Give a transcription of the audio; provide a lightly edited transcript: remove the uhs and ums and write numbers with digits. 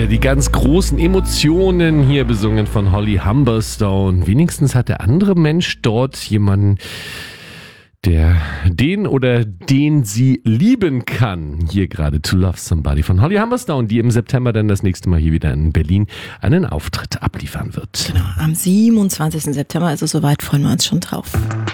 wieder die ganz großen Emotionen hier besungen von Holly Humberstone. Wenigstens hat der andere Mensch dort jemanden, der den oder den sie lieben kann. Hier gerade To Love Somebody von Holly Humberstone, die im September dann das nächste Mal hier wieder in Berlin einen Auftritt abliefern wird. Genau, am 27. September, also soweit freuen wir uns schon drauf.